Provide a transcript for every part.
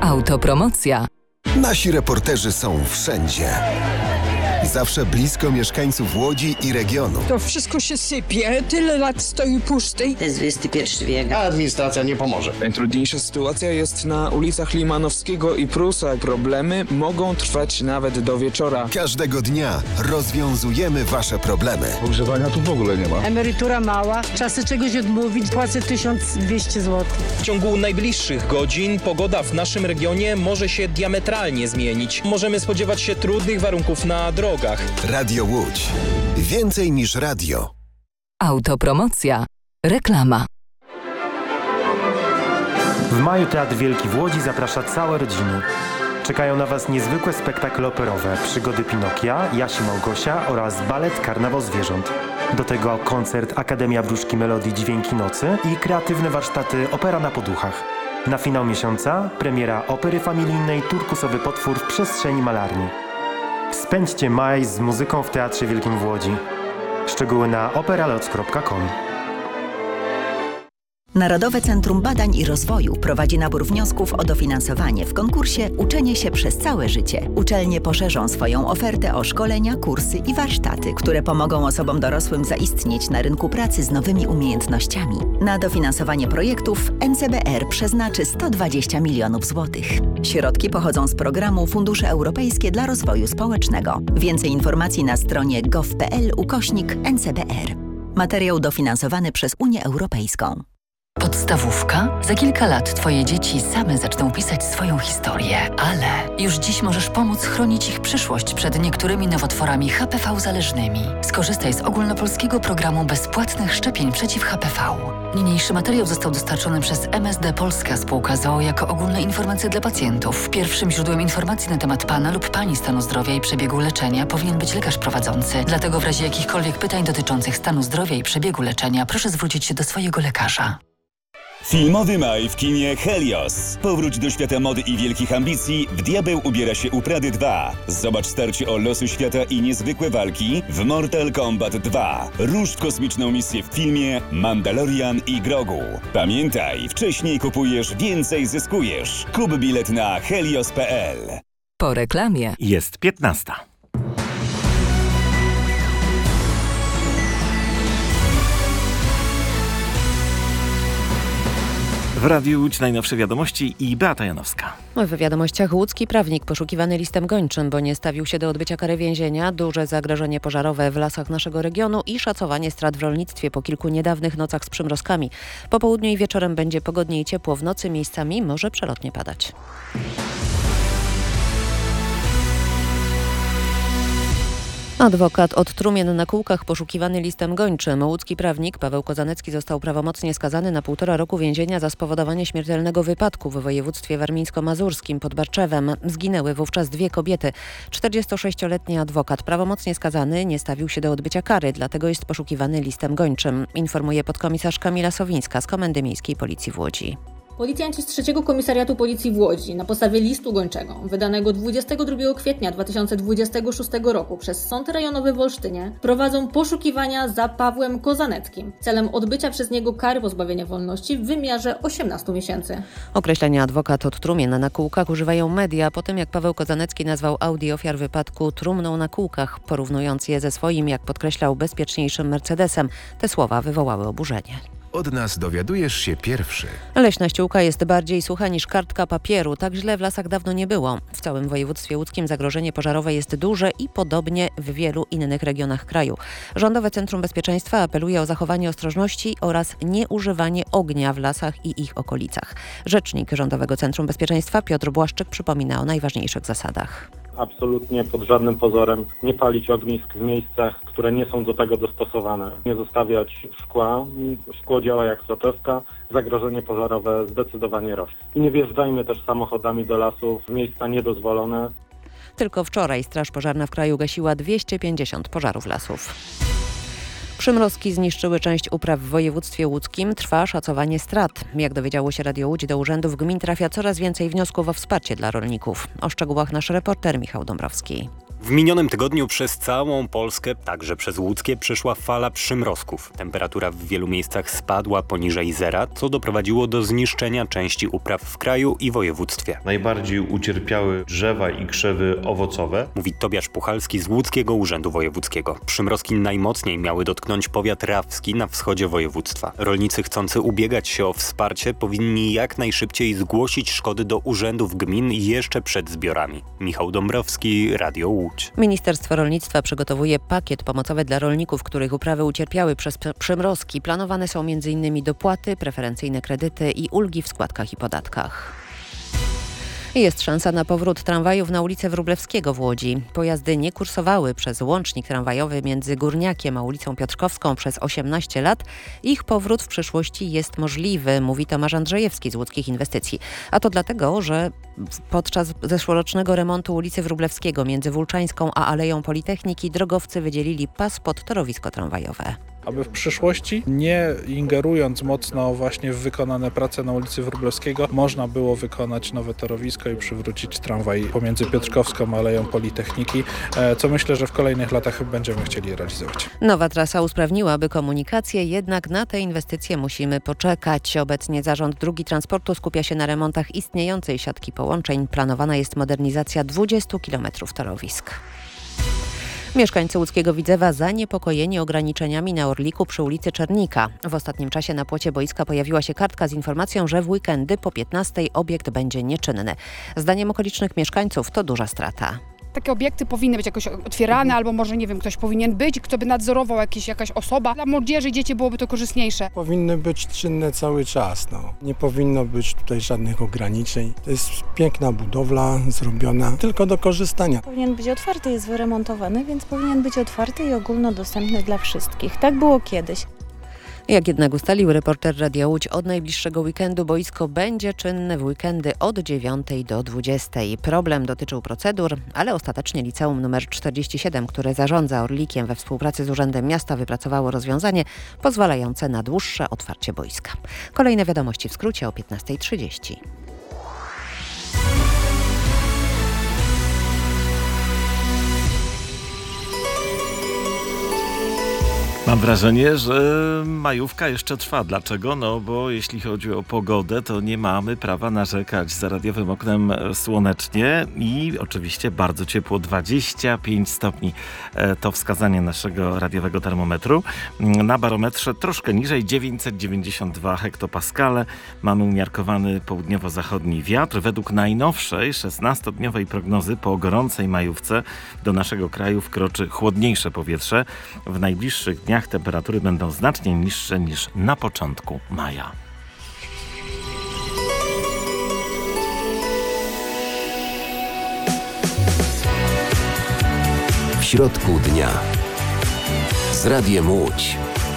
Autopromocja. Nasi reporterzy są wszędzie. Zawsze blisko mieszkańców Łodzi i regionu. To wszystko się sypie, tyle lat stoi pusty. To jest XXI wiek. A administracja nie pomoże. Najtrudniejsza sytuacja jest na ulicach Limanowskiego i Prusa. Problemy mogą trwać nawet do wieczora. Każdego dnia rozwiązujemy wasze problemy. Ogrzewania tu w ogóle nie ma. Emerytura mała, czasy czegoś odmówić, płacę 1200 zł. W ciągu najbliższych godzin pogoda w naszym regionie może się diametralnie zmienić. Możemy spodziewać się trudnych warunków na drogach. Radio Łódź. Więcej niż radio. Autopromocja. Reklama. W maju Teatr Wielki w Łodzi zaprasza całe rodziny. Czekają na Was niezwykłe spektakle operowe, przygody Pinokia, Jasi Małgosia oraz balet Karnawał Zwierząt. Do tego koncert Akademia Wróżki Melodii Dźwięki Nocy i kreatywne warsztaty Opera na Poduchach. Na finał miesiąca premiera opery familijnej Turkusowy potwór w przestrzeni malarni. Spędźcie maj z muzyką w Teatrze Wielkim w Łodzi. Szczegóły na operaloc.com. Narodowe Centrum Badań i Rozwoju prowadzi nabór wniosków o dofinansowanie w konkursie Uczenie się przez całe życie. Uczelnie poszerzą swoją ofertę o szkolenia, kursy i warsztaty, które pomogą osobom dorosłym zaistnieć na rynku pracy z nowymi umiejętnościami. Na dofinansowanie projektów NCBR przeznaczy 120 milionów złotych. Środki pochodzą z programu Fundusze Europejskie dla Rozwoju Społecznego. Więcej informacji na stronie gov.pl/NCBR. Materiał dofinansowany przez Unię Europejską. Podstawówka? Za kilka lat Twoje dzieci same zaczną pisać swoją historię, ale już dziś możesz pomóc chronić ich przyszłość przed niektórymi nowotworami HPV-zależnymi. Skorzystaj z ogólnopolskiego programu bezpłatnych szczepień przeciw HPV. Niniejszy materiał został dostarczony przez MSD Polska Spółka z o.o. jako ogólne informacje dla pacjentów. Pierwszym źródłem informacji na temat Pana lub Pani stanu zdrowia i przebiegu leczenia powinien być lekarz prowadzący. Dlatego w razie jakichkolwiek pytań dotyczących stanu zdrowia i przebiegu leczenia proszę zwrócić się do swojego lekarza. Filmowy maj w kinie Helios. Powróć do świata mody i wielkich ambicji. W Diabeł ubiera się u Prady 2. Zobacz starcie o losy świata i niezwykłe walki w Mortal Kombat 2. Rusz w kosmiczną misję w filmie Mandalorian i Grogu. Pamiętaj, wcześniej kupujesz, więcej zyskujesz. Kup bilet na helios.pl. Po reklamie Jest 15. W Radiu Łódź najnowsze wiadomości i Beata Janowska. W wiadomościach łódzki prawnik poszukiwany listem gończym, bo nie stawił się do odbycia kary więzienia, duże zagrożenie pożarowe w lasach naszego regionu i szacowanie strat w rolnictwie po kilku niedawnych nocach z przymrozkami. Po południu i wieczorem będzie pogodnie i ciepło, w nocy miejscami może przelotnie padać. Adwokat od trumien na kółkach poszukiwany listem gończym. Łódzki prawnik Paweł Kozanecki został prawomocnie skazany na 1,5 roku więzienia za spowodowanie śmiertelnego wypadku w województwie warmińsko-mazurskim pod Barczewem. Zginęły wówczas 2 kobiety. 46-letni adwokat prawomocnie skazany nie stawił się do odbycia kary, dlatego jest poszukiwany listem gończym, informuje podkomisarz Kamila Sowińska z Komendy Miejskiej Policji w Łodzi. Policjanci z 3. Komisariatu Policji w Łodzi na podstawie listu gończego wydanego 22 kwietnia 2026 roku przez Sąd Rejonowy w Olsztynie prowadzą poszukiwania za Pawłem Kozaneckim celem odbycia przez niego kary pozbawienia wolności w wymiarze 18 miesięcy. Określenia adwokat od trumien na kółkach używają media po tym, jak Paweł Kozanecki nazwał Audi ofiar wypadku trumną na kółkach, porównując je ze swoim, jak podkreślał, bezpieczniejszym Mercedesem. Te słowa wywołały oburzenie. Od nas dowiadujesz się pierwszy. Leśna ściółka jest bardziej sucha niż kartka papieru. Tak źle w lasach dawno nie było. W całym województwie łódzkim zagrożenie pożarowe jest duże i podobnie w wielu innych regionach kraju. Rządowe Centrum Bezpieczeństwa apeluje o zachowanie ostrożności oraz nieużywanie ognia w lasach i ich okolicach. Rzecznik Rządowego Centrum Bezpieczeństwa Piotr Błaszczyk przypomina o najważniejszych zasadach. Absolutnie pod żadnym pozorem nie palić ognisk w miejscach, które nie są do tego dostosowane. Nie zostawiać szkła. Szkło działa jak soczewka. Zagrożenie pożarowe zdecydowanie rośnie. I nie wjeżdżajmy też samochodami do lasów w miejsca niedozwolone. Tylko wczoraj Straż Pożarna w kraju gasiła 250 pożarów lasów. Przymrozki zniszczyły część upraw w województwie łódzkim. Trwa szacowanie strat. Jak dowiedziało się Radio Łódź, do urzędów gmin trafia coraz więcej wniosków o wsparcie dla rolników. O szczegółach nasz reporter Michał Dąbrowski. W minionym tygodniu przez całą Polskę, także przez Łódzkie, przyszła fala przymrozków. Temperatura w wielu miejscach spadła poniżej zera, co doprowadziło do zniszczenia części upraw w kraju i województwie. Najbardziej ucierpiały drzewa i krzewy owocowe. Mówi Tobiasz Puchalski z Łódzkiego Urzędu Wojewódzkiego. Przymrozki najmocniej miały dotknąć powiat rawski na wschodzie województwa. Rolnicy chcący ubiegać się o wsparcie powinni jak najszybciej zgłosić szkody do urzędów gmin jeszcze przed zbiorami. Michał Dąbrowski, Radio Łódź. Ministerstwo Rolnictwa przygotowuje pakiet pomocowy dla rolników, których uprawy ucierpiały przez przymrozki. Planowane są m.in. dopłaty, preferencyjne kredyty i ulgi w składkach i podatkach. Jest szansa na powrót tramwajów na ulicę Wróblewskiego w Łodzi. Pojazdy nie kursowały przez łącznik tramwajowy między Górniakiem a ulicą Piotrkowską przez 18 lat. Ich powrót w przyszłości jest możliwy, mówi Tomasz Andrzejewski z Łódzkich Inwestycji. A to dlatego, że podczas zeszłorocznego remontu ulicy Wróblewskiego między Wólczańską a Aleją Politechniki drogowcy wydzielili pas pod torowisko tramwajowe. Aby w przyszłości, nie ingerując mocno właśnie w wykonane prace na ulicy Wróblewskiego, można było wykonać nowe torowisko i przywrócić tramwaj pomiędzy Piotrkowską a Aleją Politechniki, co myślę, że w kolejnych latach będziemy chcieli realizować. Nowa trasa usprawniłaby komunikację, jednak na te inwestycje musimy poczekać. Obecnie Zarząd Dróg i Transportu skupia się na remontach istniejącej siatki połączeń. Planowana jest modernizacja 20 km torowisk. Mieszkańcy łódzkiego Widzewa zaniepokojeni ograniczeniami na Orliku przy ulicy Czernika. W ostatnim czasie na płocie boiska pojawiła się kartka z informacją, że w weekendy po 15 obiekt będzie nieczynny. Zdaniem okolicznych mieszkańców to duża strata. Takie obiekty powinny być jakoś otwierane, albo może, nie wiem, ktoś powinien być, kto by nadzorował jakaś osoba. Dla młodzieży i dzieci byłoby to korzystniejsze. Powinny być czynne cały czas. Nie powinno być tutaj żadnych ograniczeń. To jest piękna budowla, zrobiona tylko do korzystania. Powinien być otwarty, jest wyremontowany, więc powinien być otwarty i ogólnodostępny dla wszystkich. Tak było kiedyś. Jak jednak ustalił reporter Radia Łódź, od najbliższego weekendu boisko będzie czynne w weekendy od 9 do 20. Problem dotyczył procedur, ale ostatecznie liceum nr 47, które zarządza Orlikiem we współpracy z Urzędem Miasta, wypracowało rozwiązanie pozwalające na dłuższe otwarcie boiska. Kolejne wiadomości w skrócie o 15:30. Mam wrażenie, że majówka jeszcze trwa. Dlaczego? No bo jeśli chodzi o pogodę, to nie mamy prawa narzekać. Za radiowym oknem słonecznie i oczywiście bardzo ciepło, 25 stopni. To wskazanie naszego radiowego termometru. Na barometrze troszkę niżej, 992 hektopaskale. Mamy umiarkowany południowo-zachodni wiatr. Według najnowszej 16-dniowej prognozy po gorącej majówce do naszego kraju wkroczy chłodniejsze powietrze. W najbliższych dniach temperatury będą znacznie niższe niż na początku maja. W środku dnia z Radiem Łódź.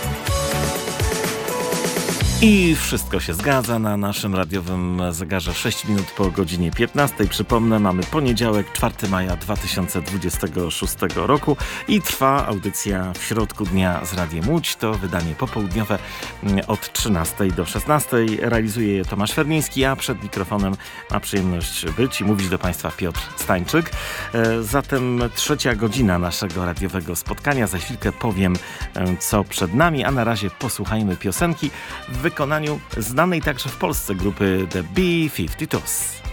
I wszystko się zgadza na naszym radiowym zegarze 6 minut po godzinie 15. Przypomnę, mamy poniedziałek, 4 maja 2026 roku i trwa audycja w środku dnia z Radiem Łódź. To wydanie popołudniowe od 13 do 16. Realizuje je Tomasz Fermiński, a przed mikrofonem ma przyjemność być i mówić do Państwa Piotr Stańczyk. Zatem 3. godzina naszego radiowego spotkania. Za chwilkę powiem, co przed nami, a na razie posłuchajmy piosenki w wykonaniu znanej także w Polsce grupy The B-52s.